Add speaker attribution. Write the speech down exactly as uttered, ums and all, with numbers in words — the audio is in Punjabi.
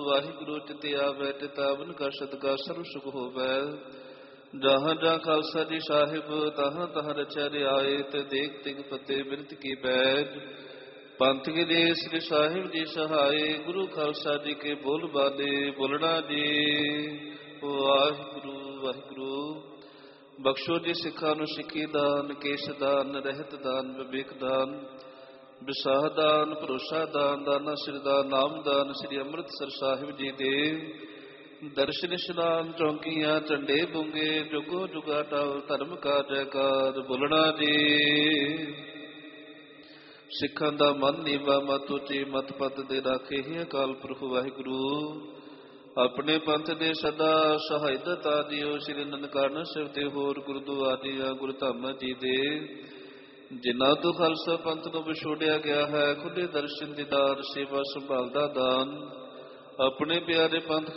Speaker 1: ਵਾਹਿਗੁਰੂ ਤਿਤਿ ਆਵੈ ਤਿਤਾਵਨ ਕਾ ਸਦਕਾ ਸਰਬ ਸੁਖ ਹੋਵੈ। ਜਹਾਂ ਜਹਾਂ ਖਾਲਸਾ ਜੀ ਸਾਹਿਬ ਤਹਾਂ ਤਹਾਂ ਰਚਿਆ ਰਿਆਏ ਤੇ ਦੇਖ ਤਿਗ ਫਤਿਹ ਬਿਰਤ ਕੀ ਬੈਜ। ਪੰਥ ਕੇ ਦੇਸ ਸ੍ਰੀ ਸਾਹਿਬ ਜੀ ਸਹਾਏ ਗੁਰੂ ਖਾਲਸਾ ਜੀ ਕੇ ਬੋਲ ਬਾਲੇ ਬੋਲਣਾ ਜੀ। ਵਾਹਿਗੁਰੂ ਵਾਹਿਗੁਰੂ। ਬਖਸ਼ੋ ਜੀ ਸਿੱਖਾਂ ਨੂੰ ਸਿੱਖੀ ਦਾਨ, ਕੇਸ ਦਾਨ, ਰਹਿਤ ਦਾਨ, ਵਿਵੇਕ ਦਾਨ, ਵਿਸਾਹ ਦਾਨ, ਭਰੋਸਾ ਦਾਨ, ਦਾਨਾ ਸਿਰ ਦਾ ਨਾਮ ਦਾਨ। ਸ੍ਰੀ ਅੰਮ੍ਰਿਤਸਰ ਸਾਹਿਬ ਜੀ ਦੇ ਦਰਸ਼ਨ ਇਸ਼ਨਾਨ ਚੌਂਕੀਆਂ ਝੰਡੇ ਬੁੰਗੇ ਜੁਗੋ ਜੁਗਾ ਟਾਲ ਧਰਮ ਕਾ ਜੈਕਾਰ ਬੋਲਣਾ ਜੀ। ਸਿੱਖਾਂ ਦਾ ਮਨ ਨੀਵਾ ਮਤ ਉੱਚੀ ਮਤ ਪਤ ਦੇ ਰਾਖੇ ਹੀ ਅਕਾਲ ਪੁਰਖ ਵਾਹਿਗੁਰੂ। ਆਪਣੇ ਪੰਥ ਦੇ ਸਦਾ ਸਹਾਇਤਾ ਦਿਓ। ਸ੍ਰੀ ਨਨਕਾਣਾ ਸਾਹਿਬ ਤੇ ਹੋਰ ਗੁਰਦੁਆਰਿਆਂ ਗੁਰੂ ਧਾਮਾਂ ਜੀ ਦੇ ਜਿਨ੍ਹਾਂ ਤੋਂ ਖਾਲਸਾ ਪੰਥ ਨੂੰ ਵਿਛੋੜਿਆ ਗਿਆ ਹੈ, ਖੁੱਲੇ ਦਰਸ਼ਨ ਦੀਦਾਰ, ਸੇਵਾ ਸੰਭਾਲ ਦਾ ਦਾਨ। ਆਪਣੇ ਪਿਆਰੇ ਪੰਥ